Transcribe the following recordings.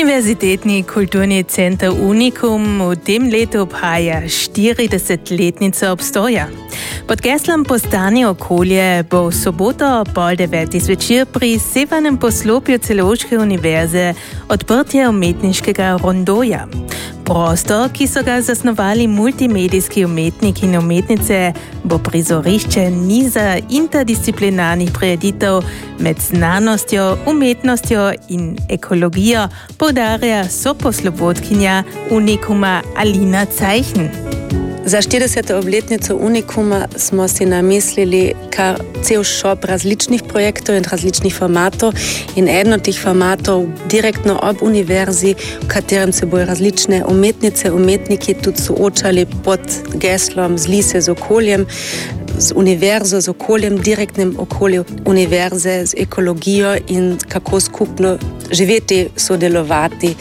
Uniwersytetni kulturni center Unikum v tem letu obhaja 40-letnico obstoja. Pod geslom Postani okolje bo v soboto pol 9 zvečer pri severnem poslopju Celovške univerze odprtje umetniškega rondoja. Prostor, ki so ga zasnovali multimedijski umetniki in umetnice, bo prizorišče niza interdisciplinarnih prireditev med znanostjo, umetnostjo in ekologijo, poudarja soposlovodkinja Unikuma Alina Zeichen. Za 40. obletnico Unikuma smo si namislili kar cel šop različnih projektov in različnih formatov in eden od teh formatov direktno ob univerzi, v katerem se bojo različne umetnice, umetniki tudi soočali pod geslom Zli se z okoljem, z univerzo, z okoljem, direktnem okolju univerze, z ekologijo in kako skupno živeti, sodelovati.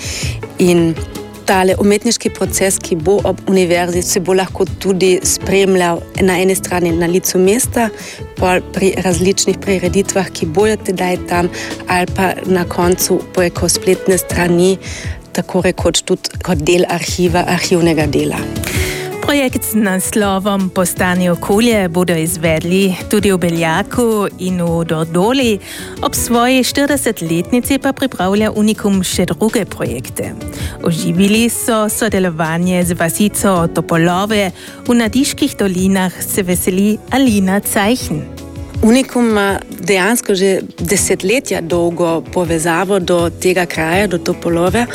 In tale umetniški proces, ki bo ob univerzi, se bo lahko tudi spremljal na eni strani na licu mesta, pa pri različnih prireditvah, ki bojo tedaj tam, ali pa na koncu preko spletne strani, tako rekoč tudi kot del arhiva, arhivnega dela. Projekt z naslovom Postani okolje bodo izvedli tudi v Beljaku in v Dordoli. Ob svoji 40-letnici pa pripravlja Unikum še druge projekte. Oživili so sodelovanje z vasico Topolove, v Nadiških dolinah se veseli Alina Zeichen. Unikum ima dejansko že desetletja dolgo povezavo do tega kraja, do Topolove,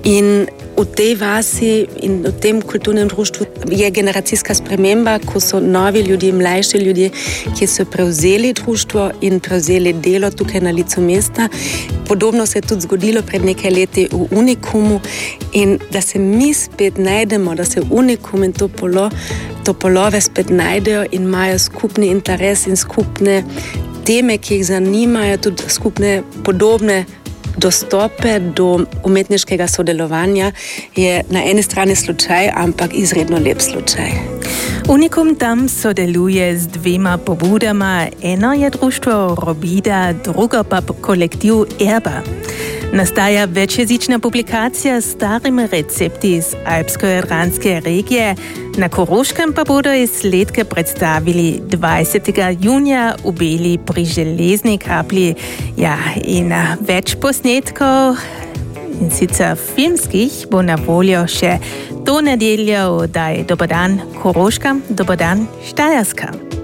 in v tej vasi in v tem kulturnem društvu je generacijska sprememba, ko so novi ljudje, mlajši ljudje, ki so prevzeli društvo in prevzeli delo tukaj na licu mesta. Podobno se je tudi zgodilo pred nekaj leti v Unikumu in da se mi spet najdemo, da se Unikum in Topolove spet najdejo in imajo skupni interes in skupne teme, ki jih zanimajo, tudi skupne podobne dostope do umetniškega sodelovanja, je na eni strani slučaj, ampak izredno lep slučaj. Unikum tam sodeluje z dvema pobudama. Eno je društvo Robida, drugo pa kolektiv Erba. Nastaja večjezična publikacija s starimi recepti iz alpsko-jadranske regije. Na Koroškem pa bodo izsledke predstavili 20. junija v Beli pri Železni kaplji. Ja, in več posnetkov, in sicer filmskih, bo na voljo še to nedeljo v oddaji Dober dan Koroška, Dober dan Štajerska.